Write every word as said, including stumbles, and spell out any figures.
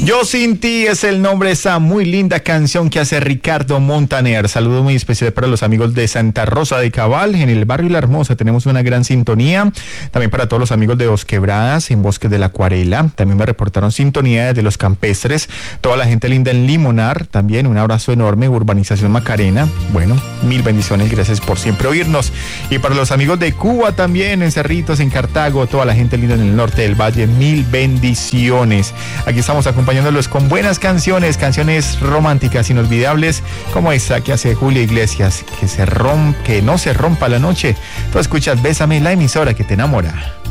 Yo sin ti es el nombre de esa muy linda canción que hace Ricardo Montaner. Saludo muy especial para los amigos de Santa Rosa de Cabal, en el barrio La Hermosa. Tenemos una gran sintonía. También para todos los amigos de Dos Quebradas, en Bosques de la Acuarela. También me reportaron sintonía de Los Campestres. Toda la gente linda en Limonar. También un abrazo enorme. Urbanización Macarena. Bueno, mil bendiciones. Gracias por siempre oírnos. Y para los amigos de Cuba también, en Cerritos, en Cartago. Toda la gente linda en el norte del valle. Mil bendiciones. Aquí estamos acompañándolos con buenas canciones, canciones románticas, inolvidables, como esa que hace Julio Iglesias, que se rompe, que no se rompa la noche. Tú escuchas Bésame, la emisora que te enamora.